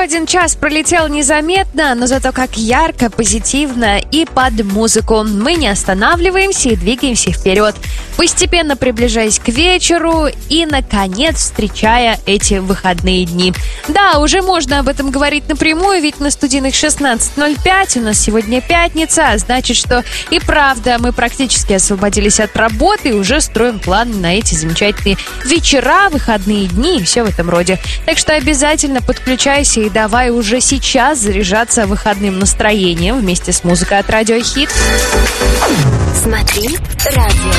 один час пролетел незаметно, но зато как ярко, позитивно и под музыку. Мы не останавливаемся и двигаемся вперед, постепенно приближаясь к вечеру и, наконец, встречая эти выходные дни. Да, уже можно об этом говорить напрямую, ведь на студийных 16:05 у нас сегодня пятница, а значит, что и правда мы практически освободились от работы и уже строим планы на эти замечательные вечера, выходные дни и все в этом роде. Так что обязательно подключайся и давай уже сейчас заряжаться выходным настроением вместе с музыкой от Радио Хит. Смотри радио.